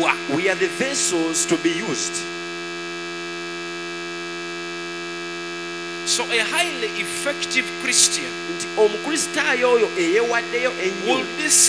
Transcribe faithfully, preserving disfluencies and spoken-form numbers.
We are the vessels to be used. So a highly effective Christian Nti omukristaayo oyo eyeewaddeyo ennyo will this